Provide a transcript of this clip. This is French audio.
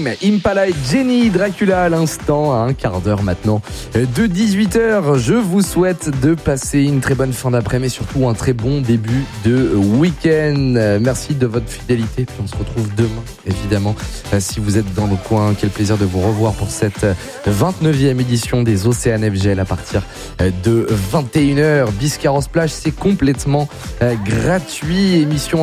Impala et Jenny Dracula à l'instant, à un quart d'heure maintenant de 18h. Je vous souhaite de passer une très bonne fin d'après-midi, mais surtout un très bon début de week-end. Merci de votre fidélité, puis on se retrouve demain, évidemment. Si vous êtes dans le coin, quel plaisir de vous revoir pour cette 29e édition des Océan FGL à partir de 21h. Biscarrosse Plage, c'est complètement gratuit. Émission